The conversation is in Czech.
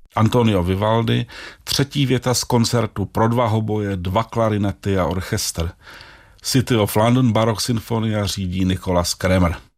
Antonio Vivaldi, třetí věta z koncertu pro 2 hoboje, 2 klarinety a orchestr. City of London Baroque Sinfonia řídí Nicholas Kramer.